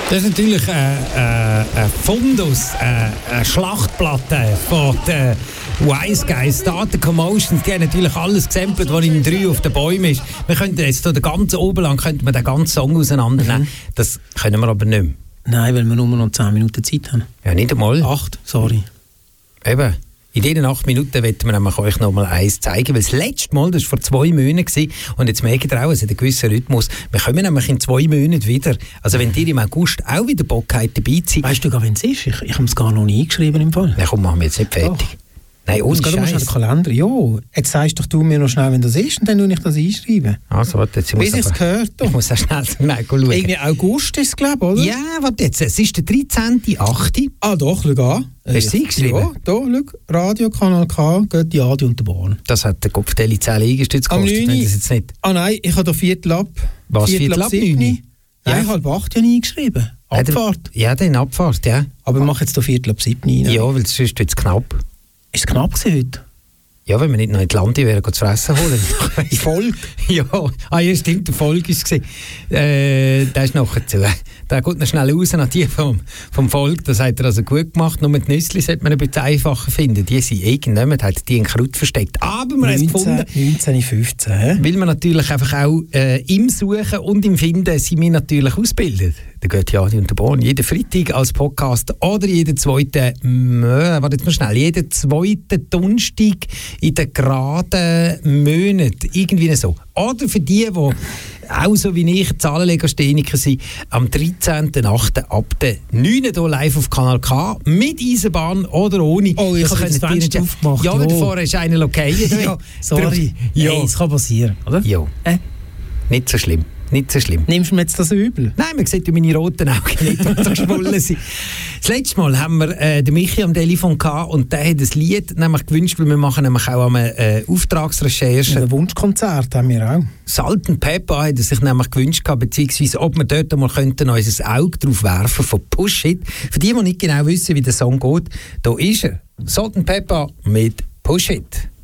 Das ist natürlich ein Fundus, eine Schlachtplatte von den Wise Guys, Starter Commotions. Die haben natürlich alles gesampelt, was in 3 auf den Bäumen ist. Wir könnten jetzt den ganzen Oberland den ganzen Song auseinandernehmen. Das können wir aber nicht mehr. Nein, weil wir nur noch 10 Minuten Zeit haben. Ja, nicht einmal. 8, sorry. Eben. In diesen 8 Minuten wollen wir nämlich euch noch mal eins zeigen, weil das letzte Mal, das war vor 2 Monaten, und jetzt merkt ihr auch, es hat einen gewissen Rhythmus. Wir kommen nämlich in 2 Monaten wieder. Also wenn ihr im August auch wieder Bock habt, dabei zu sein. Weißt du gar, wenn es ist? Ich habe es gar noch nie eingeschrieben im Fall. Na komm, machen wir jetzt nicht fertig. Doch. Nein, ohne Scheiß. Du musst den Kalender. Ja, jetzt sagst doch du mir noch schnell, wenn das ist, und dann tue ich das einschreiben. Also, warte, jetzt Bis ich es gehört habe. Ich muss auch schnell schauen. Irgendwie August ist es, glaube ich, oder? Ja, warte jetzt. Es ist der 13.8. Ah, doch, schau an. Hast du eingeschrieben? Ja, da, schau. Radio, Kanal K, geht die Adi und der Bahn. Das hat der Kopfdeli 10 Liegestütze gekostet, wenn das jetzt nicht... Ah nein, ich habe da Viertel ab. Was, Viertel ab 9? Nein, Ja. 7:30 habe ich eingeschrieben. Abfahrt. Ja, dann Abfahrt, ja. Aber wir machen jetzt da Viertel ab 7 rein. Ja, weil sonst wird es knapp. Ist es knapp gewesen heute? Ja, wenn wir nicht noch in die Lande wären, zu fressen holen. Die Folge? Ja, ja, stimmt, der Folge war es. Der ist nachher zu. Der geht noch schnell raus nach die vom Volk. Das hat er also gut gemacht. Nur die Nüssli sollte man ein bisschen einfacher finden. Die sind irgendjemand, hat die in Kraut versteckt. Aber wir haben es gefunden. 1915, hä? Weil wir natürlich einfach auch im Suchen und im Finden sind wir natürlich ausgebildet. Da geht ja Adi und der Born jeden Freitag als Podcast oder jeden zweiten, jeden zweiten Donnerstag in den geraden Monaten. Irgendwie so. Oder für die auch so wie ich Zahlenlegastheniker sind, am 13.8. ab der 9. hier live auf Kanal K mit Eisenbahn oder ohne. Oh, ich habe das Fenster aufgemacht. Ja, weil vorher ist einer okay. Ja, sorry. Ja. Hey, es kann passieren, oder? Ja. Nicht so schlimm. Nicht so schlimm. Nimmst du mir jetzt das übel? Nein, man sieht ja meine roten Augen nicht, die so geschwollen sind. Das letzte Mal haben wir den Michi am Telefon gehabt und der hat ein Lied nämlich gewünscht, weil wir machen nämlich auch eine Auftragsrecherche. Ein Wunschkonzert haben wir auch. Salt and Pepper hat er sich nämlich gewünscht, beziehungsweise ob wir dort mal unser Auge drauf werfen von Push It. Für die nicht genau wissen, wie der Song geht, da ist er. Salt and Pepper mit Push It.